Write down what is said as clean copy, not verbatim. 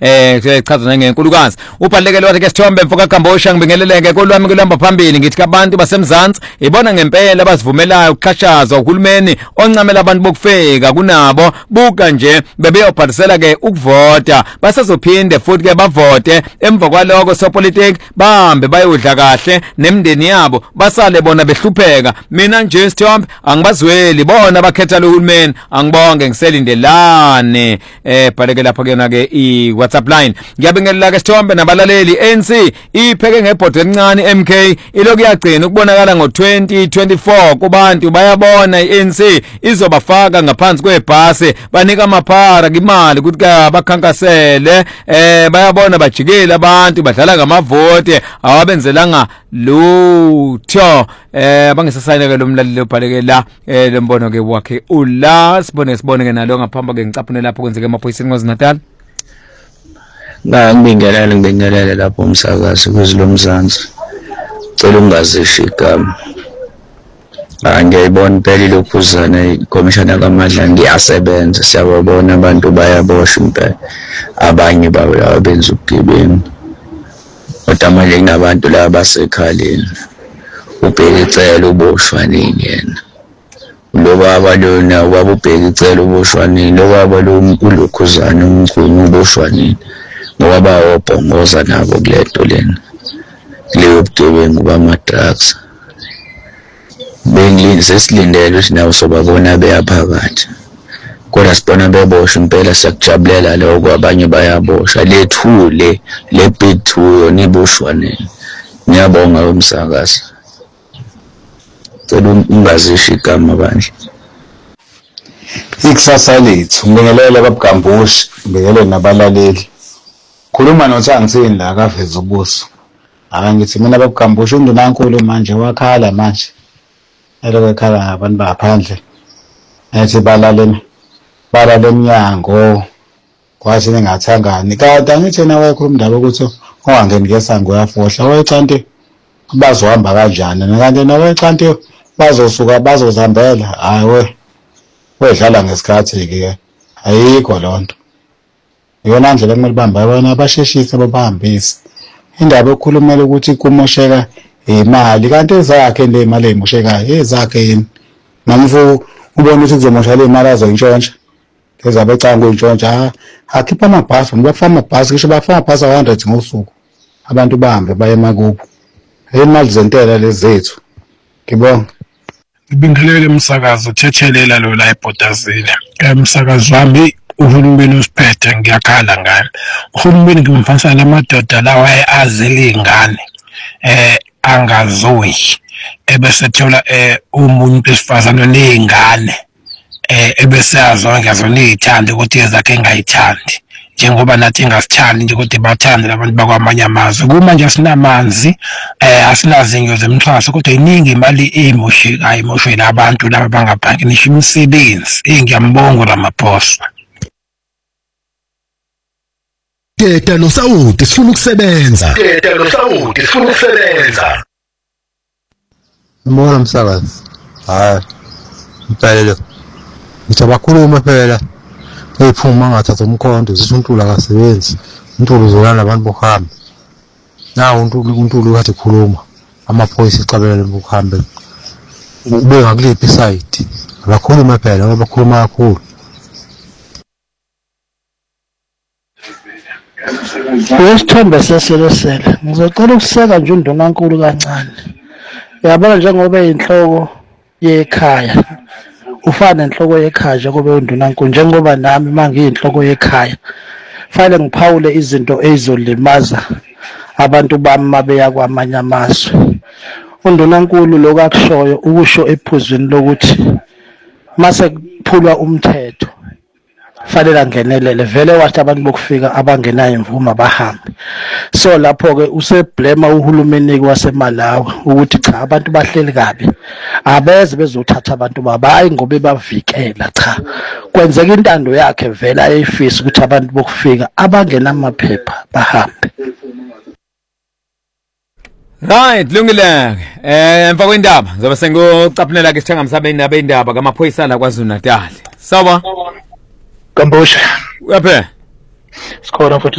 kuchazwa ngenkulukazi ubhalekele wathi ke Sithombe mfoka Kambosha ngibingeleleke kolwami kulamba phambili ngithi abantu basemzansi ibona ngempela abazivumelayo ukuxhashazwa uhulumeni oncamela abantu bokufeka kunabo buka nje bebeyobhalisela ke ukuvota basazophinde futhi ke bavote emva kwaloko sopolitiki bahambe bayodla kahle nemndeni yabo basale bona behlupheka mina nje Sithombe angibazweli bona bakhetha lo hulumeni angibonge ngiselindelane bhaleke lapha kena ke I WhatsApp line ngiyabingelela ke Sithombe nabalaleli ANC ipheke ngebhodi encane MK iloku yagcina ukubonakala ngo2024 kubantu bayabona iANC izobafaka ngaphansi kwebhasi banika amaphara imali ukuthi bakhankasele bayabona bajikela abantu badlala ngamavote awabenzelanga lutho bangisasayina ke lo mlaleli obhaleke la lembono ke wakhe ula sibone ke nalo ngaphamba ke ngicaphune lapho kwenzeke emaphoyiseni kwaZulu-Natal ngibingelele lapho umsakazi kweZilomzansi cela ungazisho igama ngiyayibona impela ilokhuzana ikomishana kaMadla ngiyasebenza siyabona abantu bayaboshwa impela abanye babo benza ubugebengu kodwa manje kunabantu laba basekhaleni ubheke icela uboshwa nini yena lo baba lona wabubheka icela uboshwa nini lo baba lo ulokhuzana umkhulu uboshwa nini ngoba bayobhongoza nabo kuleto lena leyo bugebengu bama-drugs bengilinde sesilindele ukuthi nawo sobabona beyaphakathi kodwa sibona beboshwa impela siyakujabulela lokho abanye bayaboshwa lethule le big 2 yona iboshwa nini ngiyabonga umsakazi cela ungazisho igama bandla ikusasa lethu ngibingelele babugambushi ngibingelele nabalaleli khuluma noThangithini la kaveza ubuso ngithi mina babugambushi undunankulu manje wakhala manje ekhala ngabantu baphandle ethi balale emnyango kwathi ningathangani kade angithi nawe ekhuluma indaba ukuthi ungangeni ngesango uyafohla wayecanti bazohamba kanjani kanti nawe ecanti bazosuka bazozihambela hayi wedlala ngesikhathi ke ayikho lonto yona ndlela kumele bamba bona abasheshise babahambise indaba ekhulumela ukuthi kumosheka imali kanti ezakhe le imali emoshekayo ezakhe yini namfu ubona ukuthi kuzomoshela imali azoyintshontsha ezabe ecanga uyintshontsha akhipha amabhasi bafaka amabhasi kisho bafaka amabhasi 100 ngosuku abantu bahambe baye emakubo imali zentela lezethu ngibonga ngibingelele umsakazo uthethelela lo la eBhodazile umsakazo wami uhulumeni usiphethe ngiyakhala ngani uhulumeni ngimfanisa lamadoda lawa azele ingane angazoyi ebese thola umuntu esifazana nezingane ebese azonke azonithanda ukuthi ezakhe engayithandi njengoba nathi ngasithandi nje ukuthi bathande labantu bakwamanye amazwe kumanje asinamanzi asinazinyo zemxhaso kodwa iningi imali emoshela abantu laba bangaphansi nisho imisebenzi ngiyambonga Ramaphosa Teta noSawuti sifuna ukusebenza Mbona msakazi impela ngisabakhuluma phela ephuma ngathatha umkhonto zithi uNtulu akasebenzi uNtulu uzolana abantu bokuhamba nawo uNtulu kathi khuluma amaphoyisa ixabelele bokuhamba ube ngakulephi side abakhuluma phela abakhuluma kakhulu Wesithombe seselesele ngizocela ukuseka nje undunankulu kancane uyabona njengoba eyinhloko yekhaya ufana nenhloko yekhaya njengoba undunankulu njengoba nami mangiyinhloko yekhaya fanele ngiphawule izinto ezolimaza abantu bami mabeya kwamanye amazwe undunankulu lokakushoyo ukusho ephuzweni lokuthi mase kuphulwa umthetho fanele angenelele vele wathi abantu bokufika abangenayo imvume bahambe so lapho ke useblema uhulumeni waseMalawi ukuthi cha abantu bahleli kabi abeze bezothatha abantu babayi ngoba bavikela cha kwenzeka intando yakhe vele ayifisa ukuthi abantu bokufika abangenamaphepha bahambe Right lungile emva kwendaba zoba sengocaphunela ke sithanga msabeni nabendaba kamaphoyisa la kwaZulu-Natal sawa Kambosha yaphe sikhona futhi